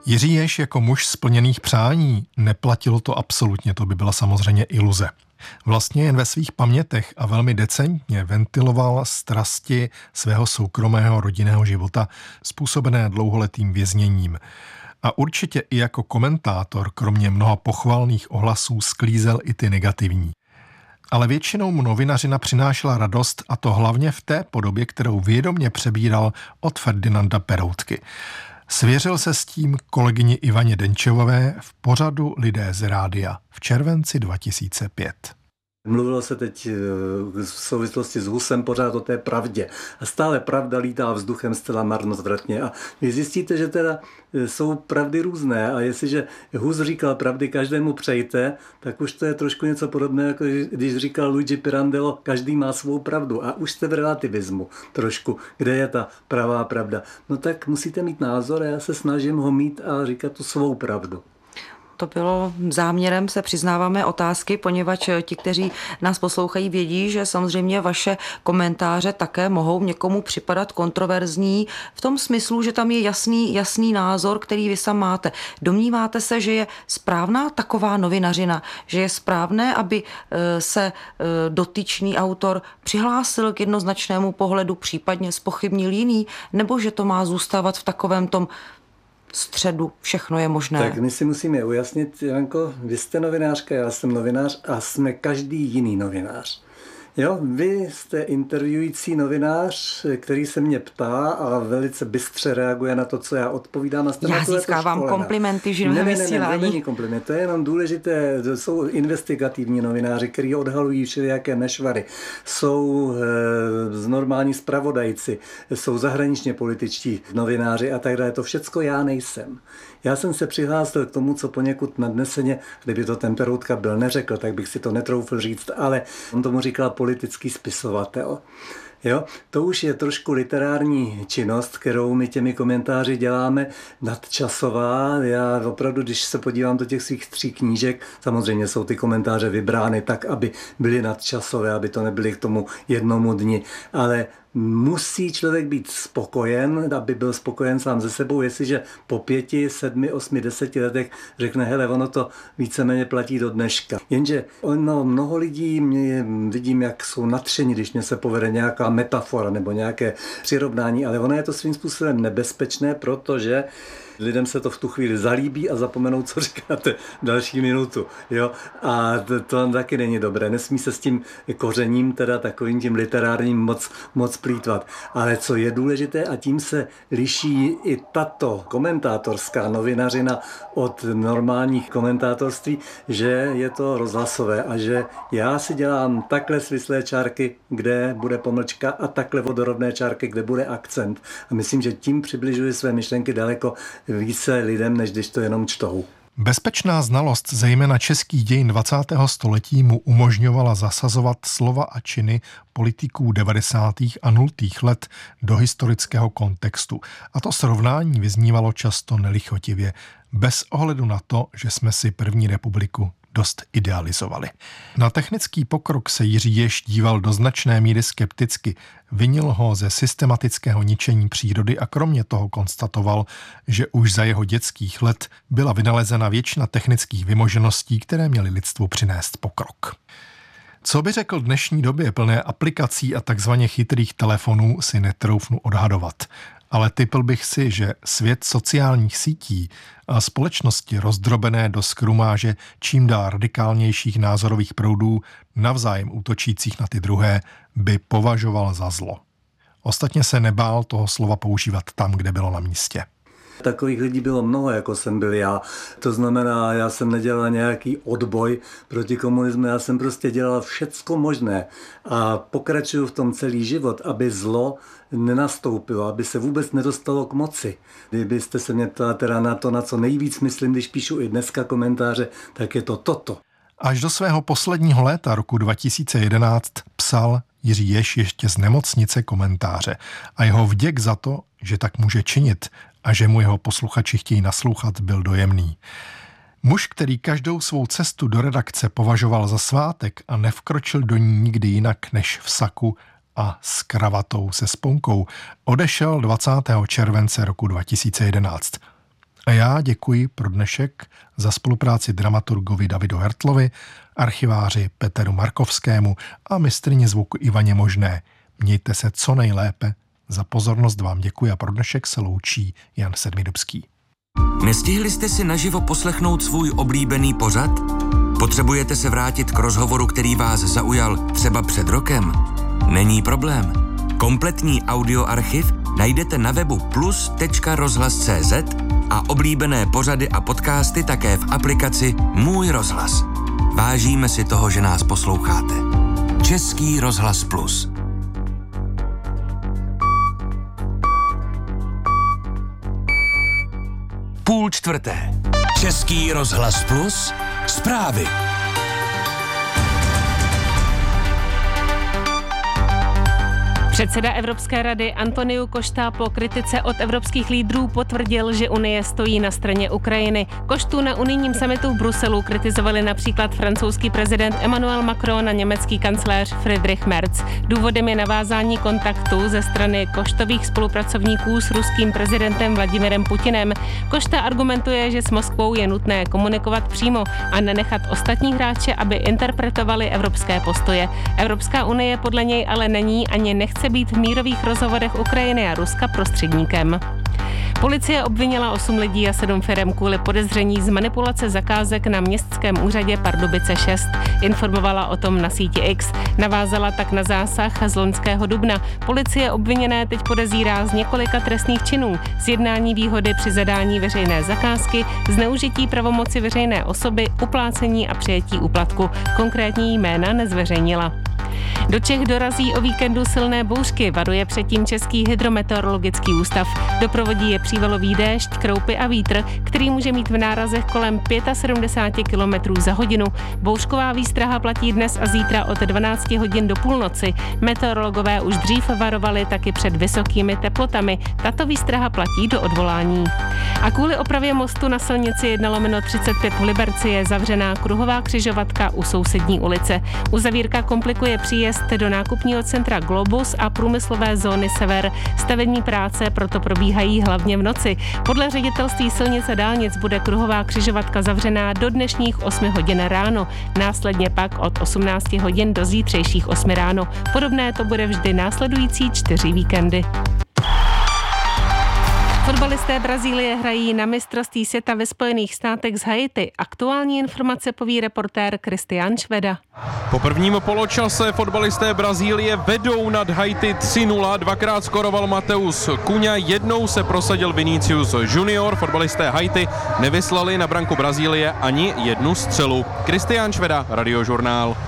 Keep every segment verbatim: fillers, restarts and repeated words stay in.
Jiří Jež jako muž splněných přání, neplatilo to absolutně, to by byla samozřejmě iluze. Vlastně jen ve svých pamětech a velmi decentně ventiloval strasti svého soukromého rodinného života způsobené dlouholetým vězněním. A určitě i jako komentátor, kromě mnoha pochvalných ohlasů, sklízel i ty negativní. Ale většinou mu novinařina přinášela radost, a to hlavně v té podobě, kterou vědomě přebíral od Ferdinanda Peroutky. Svěřil se s tím kolegyni Ivaně Denčevové v pořadu Lidé z rádia v červenci dva tisíce pět. Mluvilo se teď v souvislosti s Husem pořád o té pravdě. A stále pravda lítá vzduchem zcela marnotratně. A vy zjistíte, že teda jsou pravdy různé. A jestliže Hus říkal pravdy každému přejte, tak už to je trošku něco podobného, jako když říkal Luigi Pirandello, každý má svou pravdu. A už jste v relativismu trošku, kde je ta pravá pravda. No tak musíte mít názor a já se snažím ho mít a říkat tu svou pravdu. To bylo záměrem, se přiznáváme otázky, poněvadž ti, kteří nás poslouchají, vědí, že samozřejmě vaše komentáře také mohou někomu připadat kontroverzní v tom smyslu, že tam je jasný, jasný názor, který vy sám máte. Domníváte se, že je správná taková novinařina, že je správné, aby se dotyčný autor přihlásil k jednoznačnému pohledu, případně zpochybnil jiný, nebo že to má zůstávat v takovém tom středu, všechno je možné. Tak my si musíme ujasnit, Janko, vy jste novinářka, já jsem novinář a jsme každý jiný novinář. Jo, vy jste intervjující novinář, který se mě ptá a velice bystře reaguje na to, co já odpovídám. A já získávám komplimenty živého vysílání. Ne, ne, ne, to není kompliment, to je jenom důležité. To jsou investigativní novináři, kteří odhalují všelijaké nešvary. Jsou e, normální zpravodajci, jsou zahraničně političtí novináři a tak dále. To všecko já nejsem. Já jsem se přihlásil k tomu, co poněkud nadneseně, kdyby to ten Peroutka byl neřekl, tak bych si to netroufl říct, ale on tomu říkal politický spisovatel. Jo? To už je trošku literární činnost, kterou my těmi komentáři děláme, nadčasová. Já opravdu, když se podívám do těch svých tří knížek, samozřejmě jsou ty komentáře vybrány tak, aby byly nadčasové, aby to nebyly k tomu jednomu dni, ale musí člověk být spokojen, aby byl spokojen sám se sebou, jestliže po pěti, sedmi, osmi, deseti letech řekne, hele, ono to víceméně platí do dneška. Jenže ono, mnoho lidí, mě vidím, jak jsou nadšení, když mě se povede nějaká metafora nebo nějaké přirovnání, ale ono je to svým způsobem nebezpečné, protože lidem se to v tu chvíli zalíbí a zapomenou, co říkáte další minutu. Jo? A to, to taky není dobré. Nesmí se s tím kořením, teda takovým tím literárním moc, moc plýtvat. Ale co je důležité, a tím se liší i tato komentátorská novinařina od normálních komentátorství, že je to rozhlasové a že já si dělám takhle svislé čárky, kde bude pomlčka a takhle vodorovné čárky, kde bude akcent. A myslím, že tím přibližuji své myšlenky daleko více lidem, než když to jenom čtou. Bezpečná znalost zejména českých dějin dvacátého století mu umožňovala zasazovat slova a činy politiků devadesátých a nultých let do historického kontextu. A to srovnání vyznívalo často nelichotivě, bez ohledu na to, že jsme si první republiku dost idealizovali. Na technický pokrok se Jiří Jež díval do značné míry skepticky, vinil ho ze systematického ničení přírody a kromě toho konstatoval, že už za jeho dětských let byla vynalezena většina technických vymožeností, které měly lidstvu přinést pokrok. Co by řekl dnešní době plné aplikací a takzvaně chytrých telefonů, si netroufnu odhadovat. Ale tipl bych si, že svět sociálních sítí a společnosti rozdrobené do skrumáže čím dál radikálnějších názorových proudů, navzájem útočících na ty druhé, by považoval za zlo. Ostatně se nebál toho slova používat tam, kde bylo na místě. Takových lidí bylo mnoho, jako jsem byl já. To znamená, já jsem nedělal nějaký odboj proti komunismu, já jsem prostě dělal všecko možné a pokračuju v tom celý život, aby zlo nenastoupilo, aby se vůbec nedostalo k moci. Kdybyste se mě ptala teda na to, na co nejvíc myslím, když píšu i dneska komentáře, tak je to toto. Až do svého posledního léta roku dva tisíce jedenáct psal Jiří Jež ještě z nemocnice komentáře a jeho vděk za to, že tak může činit a že mu jeho posluchači chtějí naslouchat, byl dojemný. Muž, který každou svou cestu do redakce považoval za svátek a nevkročil do ní nikdy jinak než v saku a s kravatou se sponkou, odešel dvacátého července roku dva tisíce jedenáct. A já děkuji pro dnešek za spolupráci dramaturgovi Davidu Hertlovi, archiváři Peteru Markovskému a mistryni zvuku Ivaně Možné. Mějte se co nejlépe. Za pozornost vám děkuji a pro dnešek se loučí Jan Sedmidubský. Nestihli jste si naživo poslechnout svůj oblíbený pořad? Potřebujete se vrátit k rozhovoru, který vás zaujal třeba před rokem? Není problém. Kompletní audioarchiv najdete na webu plus tečka rozhlas tečka cé zet a oblíbené pořady a podcasty také v aplikaci Můj rozhlas. Vážíme si toho, že nás posloucháte. Český rozhlas Plus. Půl čtvrté. Český rozhlas Plus. Zprávy. Předseda Evropské rady Antonio Costa po kritice od evropských lídrů potvrdil, že Unie stojí na straně Ukrajiny. Costu na unijním summitu v Bruselu kritizovali například francouzský prezident Emmanuel Macron a německý kancléř Friedrich Merz. Důvodem je navázání kontaktu ze strany Costových spolupracovníků s ruským prezidentem Vladimirem Putinem. Costa argumentuje, že s Moskvou je nutné komunikovat přímo a nenechat ostatní hráče, aby interpretovali evropské postoje. Evropská unie podle něj ale není ani nechce být v mírových rozhovorech Ukrajiny a Ruska prostředníkem. Policie obvinila osm lidí a sedm firem kvůli podezření z manipulace zakázek na městském úřadě Pardubice šest. Informovala o tom na síti X. Navázala tak na zásah z loňského dubna. Policie obviněné teď podezírá z několika trestných činů: zjednání výhody při zadání veřejné zakázky, zneužití pravomoci veřejné osoby, uplácení a přijetí úplatku. Konkrétní jména nezveřejnila. Do Čech dorazí o víkendu silné bouřky, varuje předtím Český hydrometeorologický ústav. Doprovodí je přívalový déšť, kroupy a vítr, který může mít v nárazech kolem sedmdesát pět kilometrů za hodinu. Bouřková výstraha platí dnes a zítra od dvanácti hodin do půlnoci. Meteorologové už dřív varovali taky před vysokými teplotami. Tato výstraha platí do odvolání. A kvůli opravě mostu na silnici jedna lomeno třicet pět v Liberci je zavřená kruhová křižovatka u sousední ulice. Uzavírka komplikuje příjezd do nákupního centra Globus a průmyslové zóny Sever. Stavební práce proto probíhají hlavně v noci. Podle ředitelství silnic a dálnic bude kruhová křižovatka zavřená do dnešních osmi hodin ráno. Následně pak od osmnácti hodin do zítřejších osmi ráno. Podobné to bude vždy následující čtyři víkendy. Fotbalisté Brazílie hrají na mistrovství světa ve Spojených státech z Haiti. Aktuální informace poví reportér Kristián Šveda. Po prvním poločase fotbalisté Brazílie vedou nad Haiti tři nula, dvakrát skoroval Mateus Cunha, jednou se prosadil Vinicius Junior. Fotbalisté Haiti nevyslali na branku Brazílie ani jednu střelu. Kristián Šveda, Radiožurnál.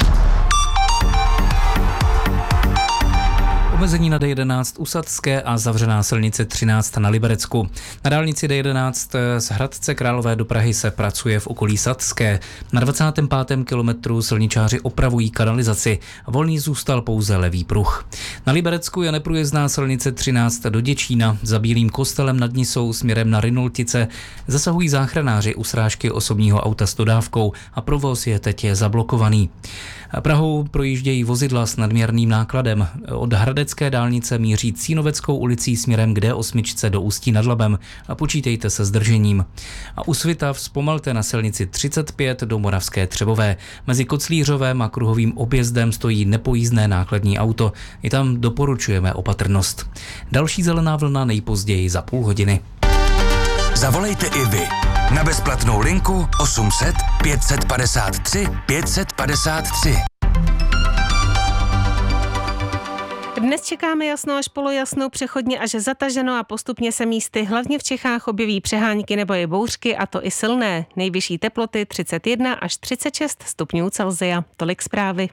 Omezení na D jedenáct u Sadské a zavřená silnice třináct na Liberecku. Na dálnici D jedenáct z Hradce Králové do Prahy se pracuje v okolí Sadské. Na dvacátém pátém kilometru silničáři opravují kanalizaci. Volný zůstal pouze levý pruh. Na Liberecku je neprůjezdná silnice třináct do Děčína. Za Bílým kostelem nad Nisou směrem na Rynoltice zasahují záchranáři u srážky osobního auta s dodávkou a provoz je teď zablokovaný. Prahou projíždějí vozidla s nadměrným nákladem. Od Hradecké dálnice míří Cínoveckou ulicí směrem k D osm do Ústí nad Labem a počítejte se zdržením. A u Svitav zpomalte na silnici třicet pět do Moravské Třebové. Mezi Koclířovem a kruhovým objezdem stojí nepojízdné nákladní auto. I tam doporučujeme opatrnost. Další zelená vlna nejpozději za půl hodiny. Zavolejte i vy na bezplatnou linku osm set pět set padesát tři pět set padesát tři. Dnes čekáme jasno až polojasno, přechodně až zataženo a postupně se místy hlavně v Čechách objeví přehánky nebo i bouřky, a to i silné. Nejvyšší teploty třicet jedna až třicet šest stupňů Celsia. Tolik zprávy.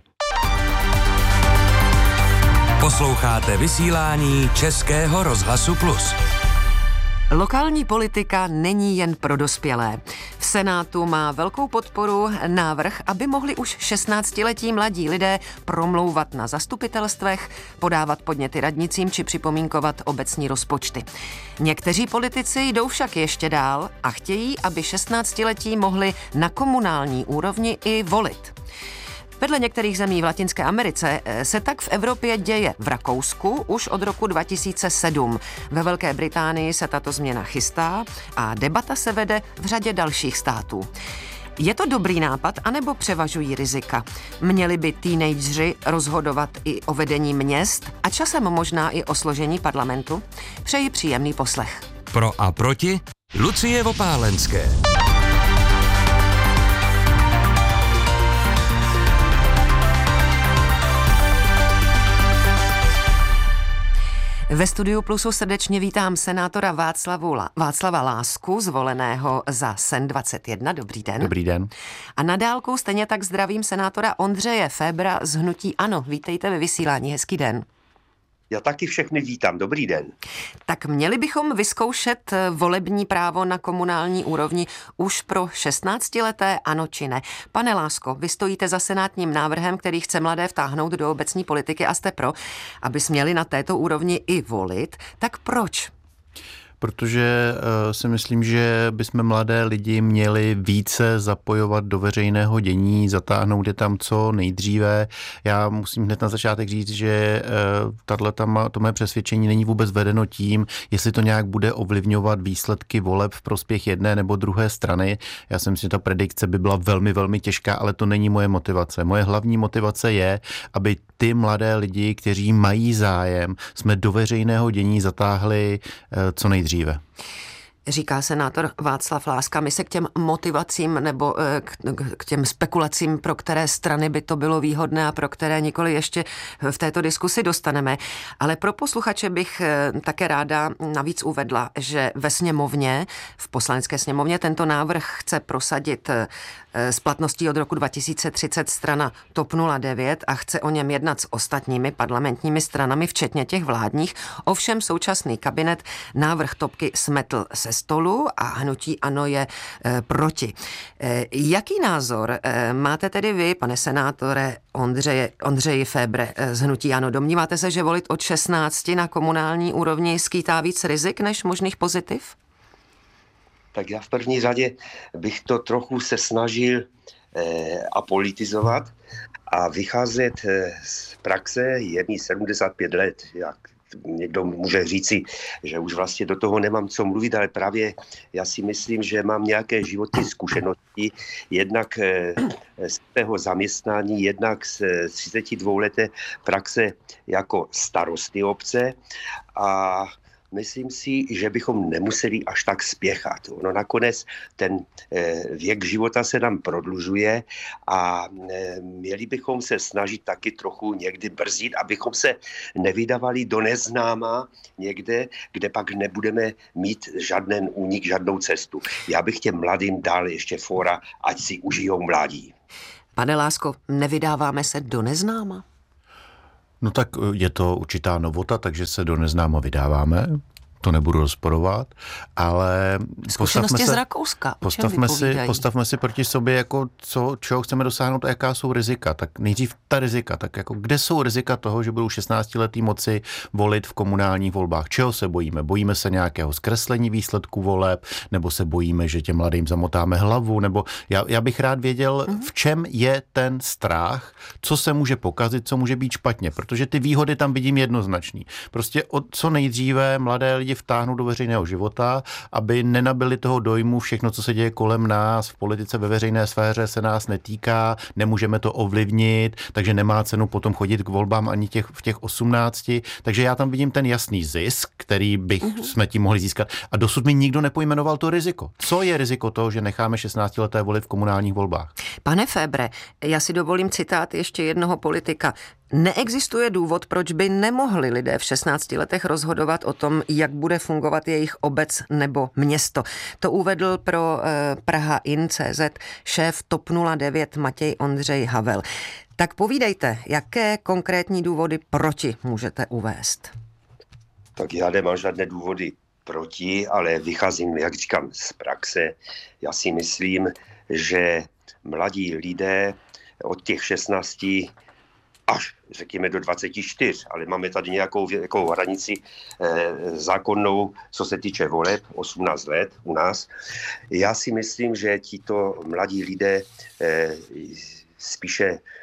Posloucháte vysílání Českého rozhlasu Plus. Lokální politika není jen pro dospělé. V Senátu má velkou podporu návrh, aby mohli už šestnáctiletí mladí lidé promlouvat na zastupitelstvech, podávat podněty radnicím či připomínkovat obecní rozpočty. Někteří politici jdou však ještě dál a chtějí, aby šestnáctiletí mohli na komunální úrovni i volit. Vedle některých zemí v Latinské Americe se tak v Evropě děje v Rakousku už od roku dva tisíce sedm. Ve Velké Británii se tato změna chystá a debata se vede v řadě dalších států. Je to dobrý nápad, anebo převažují rizika? Měli by teenageři rozhodovat i o vedení měst a časem možná i o složení parlamentu? Přeji příjemný poslech. Pro a proti Lucie Vopálenské. Ve studiu Plusu srdečně vítám senátora Václavu, Václava Lásku, zvoleného za Sen dvacet jedna. Dobrý den. Dobrý den. A na dálku stejně tak zdravím senátora Ondřeje Fébra z hnutí ANO. Vítejte ve vysílání, hezký den. Já taky všechny vítám, dobrý den. Tak měli bychom vyzkoušet volební právo na komunální úrovni už pro šestnáctileté, ano či ne? Pane Lásko, vy stojíte za senátním návrhem, který chce mladé vtáhnout do obecní politiky a jste pro, aby směli na této úrovni i volit. Tak proč? Protože uh, si myslím, že bychom mladé lidi měli více zapojovat do veřejného dění, zatáhnout je tam co nejdříve. Já musím hned na začátek říct, že uh, tato, to mé přesvědčení není vůbec vedeno tím, jestli to nějak bude ovlivňovat výsledky voleb v prospěch jedné nebo druhé strany. Já si myslím, že ta predikce by byla velmi, velmi těžká, ale to není moje motivace. Moje hlavní motivace je, aby ty mladé lidi, kteří mají zájem, jsme do veřejného dění zatáhli uh, co nejdříve. Říká senátor Václav Láska. My se k těm motivacím nebo k, k těm spekulacím, pro které strany by to bylo výhodné a pro které nikoli ještě v této diskusi dostaneme. Ale pro posluchače bych také ráda navíc uvedla, že ve sněmovně, v poslanecké sněmovně tento návrh chce prosadit s platností od roku dva tisíce třicet strana T O P nula devět a chce o něm jednat s ostatními parlamentními stranami, včetně těch vládních. Ovšem současný kabinet návrh topky smetl se stolu a hnutí ANO je e, proti. E, jaký názor e, máte tedy vy, pane senátore Ondřeje, Ondřeji Fébre z hnutí ANO? Domníváte se, že volit od šestnácti na komunální úrovni skýtá víc rizik než možných pozitiv? Tak já v první řadě bych to trochu se snažil eh, apolitizovat a vycházet eh, z praxe. Je mi sedmdesát pět let, jak někdo může říci, že už vlastně do toho nemám co mluvit, ale právě já si myslím, že mám nějaké životní zkušenosti, jednak eh, z tého zaměstnání, jednak z třicetidvouleté praxe jako starosty obce a myslím si, že bychom nemuseli až tak spěchat. Ono nakonec ten věk života se nám prodlužuje a měli bychom se snažit taky trochu někdy brzdit, abychom se nevydávali do neznáma někde, kde pak nebudeme mít žádný únik, žádnou cestu. Já bych těm mladým dal ještě fora, ať si užijou mládí. Pane Lásko, nevydáváme se do neznáma? No tak je to určitá novota, takže se do neznáma vydáváme. To nebudu rozporovat, ale zkušenosti se, z Rakouska. Postavme si, postavme si proti sobě, jako co, čeho chceme dosáhnout a jaká jsou rizika. Tak nejdřív ta rizika, tak jako kde jsou rizika toho, že budou šestnáctiletí moci volit v komunálních volbách? Čeho se bojíme? Bojíme se nějakého zkreslení výsledků voleb, nebo se bojíme, že těm mladým zamotáme hlavu, nebo já, já bych rád věděl, v čem je ten strach, co se může pokazit, co může být špatně, protože ty výhody tam vidím jednoznačný. Prostě od co nejdříve mladé lidi vtáhnout do veřejného života, aby nenabili toho dojmu, všechno, co se děje kolem nás, v politice, ve veřejné sféře se nás netýká, nemůžeme to ovlivnit, takže nemá cenu potom chodit k volbám ani těch, v těch osmnácti. Takže já tam vidím ten jasný zisk, který bych uh-huh. jsme tím mohli získat. A dosud mi nikdo nepojmenoval to riziko. Co je riziko toho, že necháme šestnáctileté volit v komunálních volbách? Pane Fébre, já si dovolím citát ještě jednoho politika. Neexistuje důvod, proč by nemohli lidé v šestnácti letech rozhodovat o tom, jak bude fungovat jejich obec nebo město. To uvedl pro eh, Praha in tečka cé zet šéf T O P nula devět Matěj Ondřej Havel. Tak povídejte, jaké konkrétní důvody proti můžete uvést? Tak já nemám žádné důvody proti, ale vycházím, jak říkám, z praxe. Já si myslím, že mladí lidé od těch šestnácti až řekněme do dvacet čtyři, ale máme tady nějakou, nějakou hranici eh, zákonnou, co se týče voleb, osmnáct let u nás. Já si myslím, že tito mladí lidé eh, spíše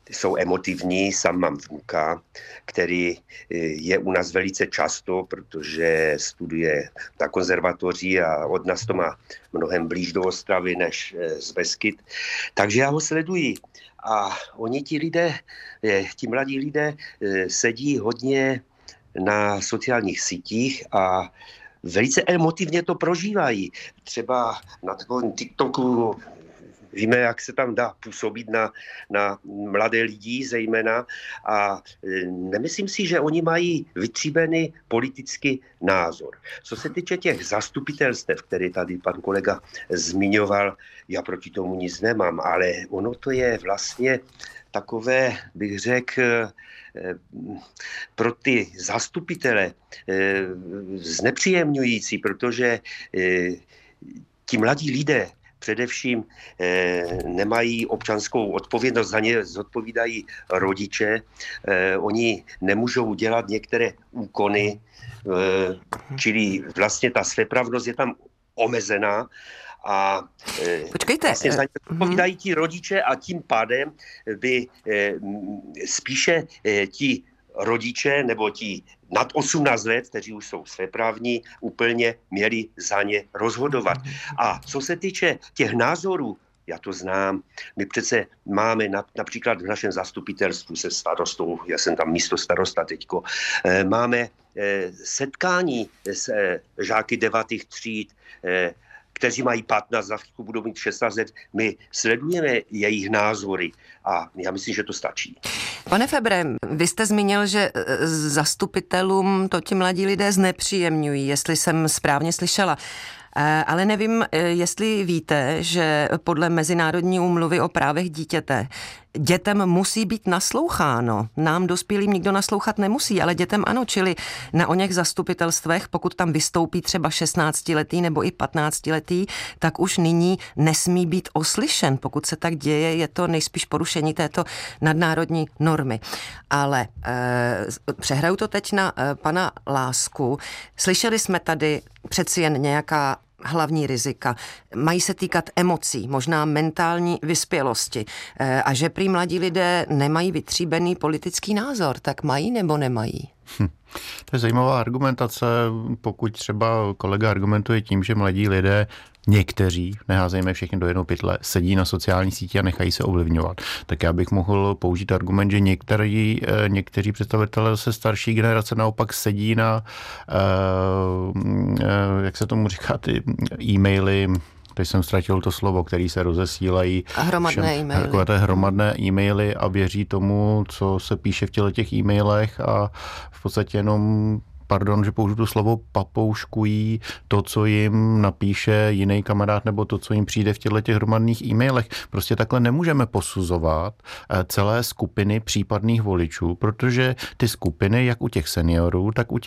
jsou emotivní. Sám mám vnuka, který je u nás velice často, protože studuje na konzervatoři a od nás to má mnohem blíž do Ostravy než z Beskyt. Takže já ho sleduji. A oni ti lidé, ti mladí lidé sedí hodně na sociálních sítích a velice emotivně to prožívají. Třeba na takovém TikToku víme, jak se tam dá působit na, na mladé lidi zejména a nemyslím si, že oni mají vytříbený politický názor. Co se týče těch zastupitelstev, které tady pan kolega zmiňoval, já proti tomu nic nemám, ale ono to je vlastně takové, bych řekl, pro ty zastupitele znepříjemňující, protože ti mladí lidé především eh, nemají občanskou odpovědnost, za ně zodpovídají rodiče, eh, oni nemůžou dělat některé úkony, eh, čili vlastně ta svéprávnost je tam omezená a eh, Počkejte. vlastně za ně zodpovídají ti rodiče a tím pádem by eh, spíše eh, ti rodiče nebo ti nad osmnáct let, kteří už jsou svéprávní, úplně měli za ně rozhodovat. A co se týče těch názorů, já to znám, my přece máme na, například v našem zastupitelstvu se starostou, já jsem tam místo starosta teďko, eh, máme eh, setkání s eh, žáky devátých tříd, eh, kteří mají patnáct, za chvíli budou mít šestnáct let. My sledujeme jejich názory a já myslím, že to stačí. Pane Febre, vy jste zmínil, že zastupitelům to ti mladí lidé znepříjemňují, jestli jsem správně slyšela. Ale nevím, jestli víte, že podle Mezinárodní úmluvy o právech dítěte dětem musí být nasloucháno. Nám dospělým nikdo naslouchat nemusí, ale dětem ano, čili na oněch zastupitelstvech, pokud tam vystoupí třeba šestnáctiletý nebo i patnáctiletý, tak už nyní nesmí být oslyšen. Pokud se tak děje, je to nejspíš porušení této nadnárodní normy. Ale eh, přehraju to teď na eh, pana Lásku. Slyšeli jsme tady přeci jen nějaká hlavní rizika. Mají se týkat emocí, možná mentální vyspělosti. E, a že prý mladí lidé nemají vytříbený politický názor, tak mají nebo nemají? Hm. To je zajímavá argumentace, pokud třeba kolega argumentuje tím, že mladí lidé někteří, neházejme všechny do jednoho pytle, sedí na sociální síti a nechají se ovlivňovat. Tak já bych mohl použít argument, že některý, někteří představitelé se starší generace naopak sedí na, jak se tomu říká, ty e-maily, teď jsem ztratil to slovo, který se rozesílají. A hromadné všem, e-maily. Takové té hromadné e-maily a věří tomu, co se píše v těle těch e-mailech a v podstatě jenom pardon, že použiju to slovo, papouškují to, co jim napíše jiný kamarád, nebo to, co jim přijde v těchto těch hromadných e-mailech. Prostě takhle nemůžeme posuzovat celé skupiny případných voličů, protože ty skupiny, jak u těch seniorů, tak u těch